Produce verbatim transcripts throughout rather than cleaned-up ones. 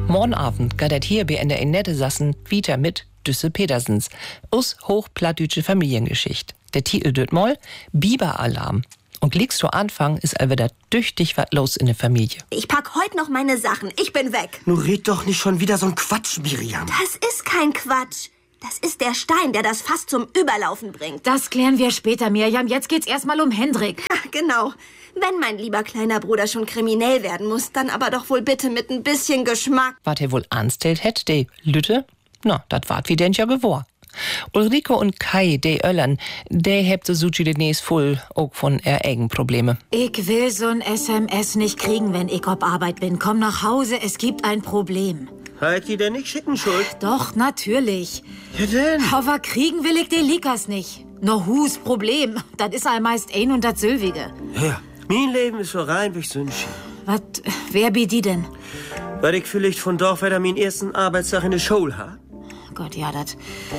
Morgen Abend geht hier bei N D R Nette Sassen wieder mit Düsse Petersens aus hochplattdütsche Familiengeschichte. Der Titel döt mal Biberalarm. Und liegst du Anfang, ist all wieder tüchtig was los in der Familie. Ich pack heute noch meine Sachen. Ich bin weg. Nun red doch nicht schon wieder so ein Quatsch, Miriam. Das ist kein Quatsch. Das ist der Stein, der das Fass zum Überlaufen bringt. Das klären wir später, Miriam. Jetzt geht's erstmal um Hendrik. Ja, genau. Wenn mein lieber kleiner Bruder schon kriminell werden muss, dann aber doch wohl bitte mit ein bisschen Geschmack. Was er wohl anstellt hätt, de Lütte? Na, dat wart wie denn ja gewor. Ulrike und Kai, de Öllern, de hebt so suchi de Nes voll, auch von er eigen Probleme. Ich will so ein S M S nicht kriegen, wenn ich auf Arbeit bin. Komm nach Hause, es gibt ein Problem. Halt die denn nicht schicken, Schuld? Doch, natürlich. Ja denn? Aber kriegen will ich den Likas nicht. No hus Problem. Das ist all meist ein und das Sülwige. Ja, mein Leben ist so rein wie Sündchen. Was, wer bi die denn? Weil ich vielleicht von Dorf wieder meinen ersten Arbeitstag in der Schule ha? Gott, ja, das...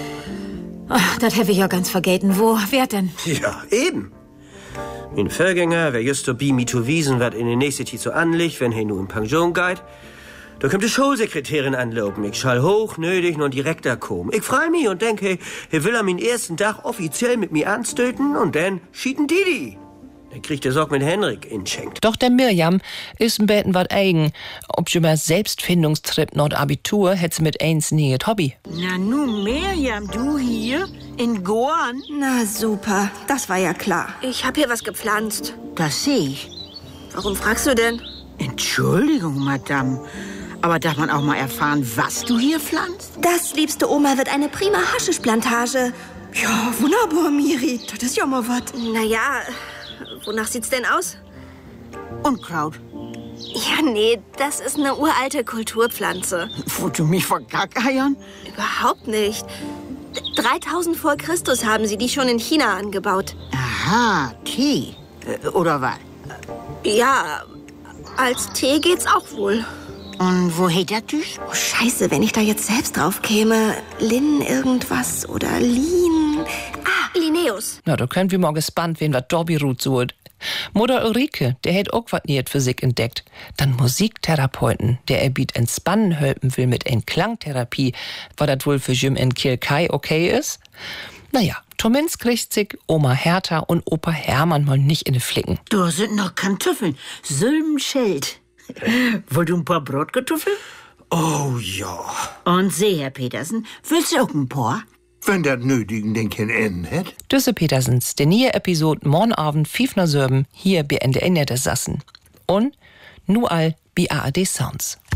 Das hab ich ja ganz vergeten. Wo, wer denn? Ja, eben. Mein Vorgänger, wer just so bi mi zu wiesen, wat in der nächste Zeit so anliegt, wenn he nur in Pension geht. Da kommt die Schulsekretärin anloben. Ich schall hoch, nötig, nur direkt da kommen. Ich freu mich und denk, he, he will am meinen ersten Tag offiziell mit mir anstöten und dann schieten Didi. Dann kriegt er Sorg mit Henrik inschenkt. Doch der Mirjam ist ein Betten wat eigen. Ob schon mal Selbstfindungstrip not Abitur, hätt sie mit eins nie et Hobby. Na nu, Mirjam, du hier in Goan? Na super, das war ja klar. Ich hab hier was gepflanzt. Das seh ich. Warum fragst du denn? Entschuldigung, Madame. Aber darf man auch mal erfahren, was du hier pflanzt? Das, liebste Oma, wird eine prima Haschischplantage. Ja, wunderbar, Miri. Das ist ja mal was. Naja, wonach sieht's denn aus? Unkraut. Ja, nee, das ist eine uralte Kulturpflanze. Wollt du mich vergackeiern? Überhaupt nicht. dreitausend vor Christus haben sie die schon in China angebaut. Aha, Tee. Äh, Oder was? Ja, als Tee geht's auch wohl. Und wo hätt der Tisch? Oh, scheiße, wenn ich da jetzt selbst drauf käme. Lin irgendwas oder Lin. Ah, Linnaeus. Na, da könnt wir mal gespannt, wen wat Dobby Ruth sucht. Mutter Ulrike, der hätt auch wat niet für sich entdeckt. Dann Musiktherapeuten, der er biet entspannen helfen will mit ein Klangtherapie, war dat wohl für Jim in Kirkai okay ist? Naja, zumindest kriegt sich Oma Hertha und Opa Hermann mal nicht in die Flicken. Da sind noch Kartoffeln. Sülmschild. Wollt du ein paar Brotkartoffeln? Oh ja. Und seh, Herr Petersen, willst du auch ein paar? Wenn das Nötigen den kein Enden hätt. Düsse Petersens, der neue Episode morgen Abend fünf nach Sörben hier bei N D R Nette Sassen. Und nu all bei A R D Sounds.